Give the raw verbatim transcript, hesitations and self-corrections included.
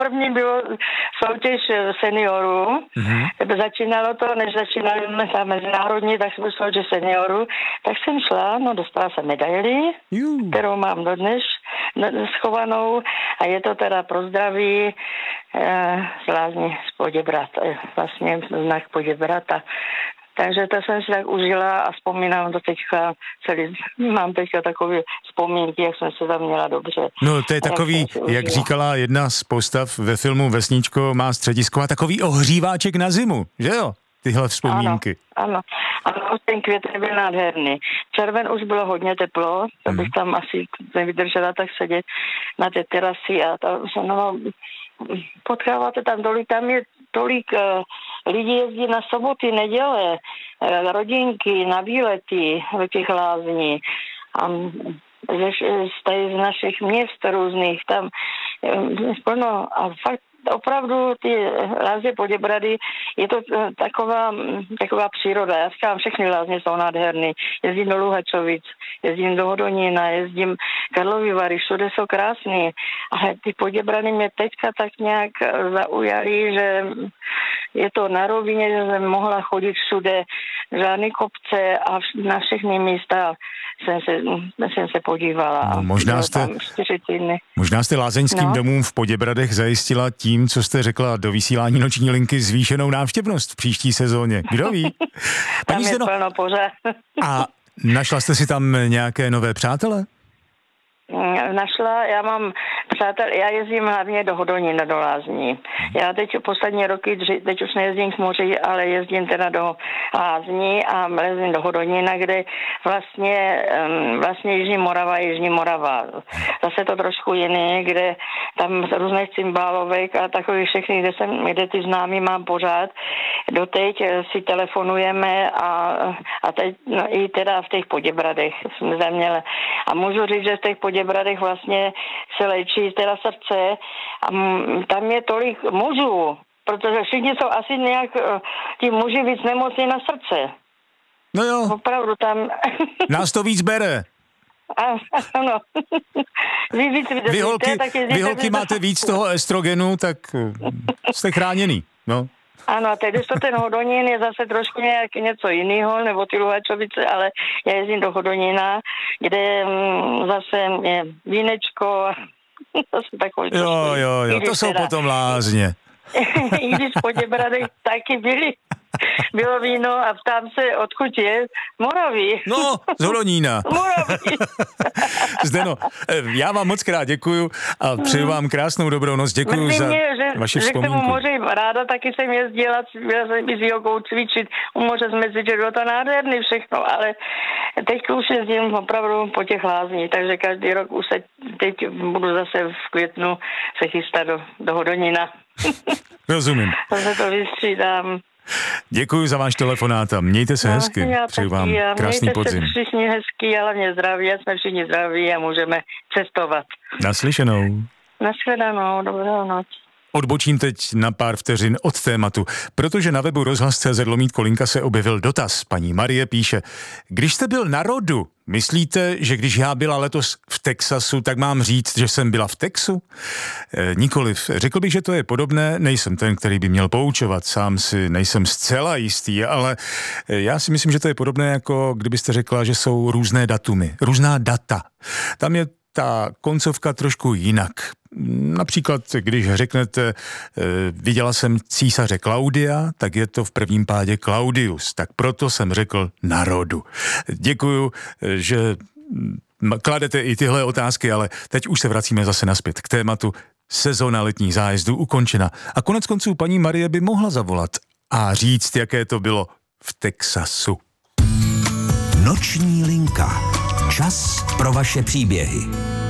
První bylo soutěž seniorů. Mm-hmm. Začínalo to, než začínali jsme mezinárodní, tak jsme soutěž seniorů. Tak jsem šla, no dostala jsem medaili, Juh. kterou mám dodnes schovanou a je to teda pro zdraví eh, z lázní z Poděbrad, vlastně znak Poděbrata. Takže to jsem si tak užila a vzpomínám do teďka, celý, mám teďka takové vzpomínky, jak jsem se tam měla dobře. No to je takový, jak, jak říkala jedna z postav ve filmu Vesničko má středisko, a takový ohříváček na zimu, že jo? Tyhle vzpomínky. Ano, ano. Ano, ten květen byl nádherný. Červen už bylo hodně teplo, to bych tam asi nevydržela tak sedět na té terasy a tam se, no, potkáváte tam tolik, tam je tolik uh, lidí jezdí na soboty, neděle, uh, rodinky, na výlety do těch lázní. A z, z, z našich měst různých tam uh, a fakt opravdu ty lázně Poděbrady, je to taková, taková příroda. Já říkám, všechny lázně jsou nádherný. Jezdím do Luhačovic, jezdím do Hodonína, jezdím Karlovy Vary, všude jsou krásný. Ale ty Poděbrady mě teďka tak nějak zaujaly, že je to na rovině, že jsem mohla chodit všude, žádný kopce a na všechny místa jsem se, jsem se podívala. No, možná, jste, možná jste lázeňským no. domům v Poděbradech zajistila tím, co jste řekla do vysílání Noční linky, zvýšenou návštěvnost v příští sezóně. Kdo ví? Tam je plno pořád. A našla jste si tam nějaké nové přátele? Našla, já mám přátel, já jezdím hlavně do Hodonína, do lázní. Já teď poslední roky, teď už nejezdím k moři, ale jezdím teda do lázní a jezdím do Hodonína, kde vlastně, vlastně Jižní Morava je Jižní Morava. Zase to trošku jiný, kde tam různých cymbálovek a takových všechny, kde, jsem, kde ty známí mám pořád. Doteď si telefonujeme a, a teď no, i teda v těch Poděbradech jsme tam měli. A můžu říct, že v těch Poděbradech vlastně se léčí teda srdce a tam je tolik mužů, protože všichni jsou asi nějak, ti muži víc nemocní na srdce. No jo. Opravdu tam... Nás to víc bere. Ano. Vy, víc, vy holky, vy holky máte víc toho estrogenu, tak jste chráněný, no. Ano, a teď to ten Hodonín je zase trošku nějak něco jiného, nebo ty Luhačovice, ale já jezdím do Hodonína, kde m, zase je vínečko, to jsou takový Jo, trošku, jo, jo, to jsou teda potom lázně. I když v Poděbradech taky byli, bylo víno a ptám se, odkud je? Moravy. No, z Hodonína. Moravy. Zdeno, já vám moc krát děkuju a přeju vám krásnou dobrou noc. Děkuju Myslím za mě, že, vaši že vzpomínku. K tomu moři ráda taky jsem jezdila, byla jsem i s jogou cvičit, u moře jsme cvičili, bylo to nádherný všechno, ale teď už jezdím opravdu po těch lázních, takže každý rok už se teď budu zase v květnu se chystat do, do Hodonína. Rozumím. Zase to vystřídám. Děkuji za váš telefonát a mějte se no, hezky. Přeju vám krásný podzim. Mějte se všichni hezky, ale mě zdraví, jsme všichni zdraví a můžeme cestovat. Naslyšenou. Nashledanou, dobrou noc. Odbočím teď na pár vteřin od tématu, protože na webu rozhlas tečka cé zet lomítko linka se objevil dotaz. Paní Marie píše, když jste byl na rodu, myslíte, že když já byla letos v Texasu, tak mám říct, že jsem byla v Texu? E, nikoliv. Řekl bych, že to je podobné, nejsem ten, který by měl poučovat, sám si nejsem zcela jistý, ale já si myslím, že to je podobné, jako kdybyste řekla, že jsou různé datumy, různá data. Tam je ta koncovka trošku jinak. Například, když řeknete, viděla jsem císaře Klaudia, tak je to v prvním pádě Claudius. Tak proto jsem řekl na rodu. Děkuju, že kladete i tyhle otázky, ale teď už se vracíme zase nazpět k tématu. Sezóna letních zájezdů ukončena. A konec konců paní Marie by mohla zavolat a říct, jaké to bylo v Texasu. Noční linka. Čas pro vaše příběhy.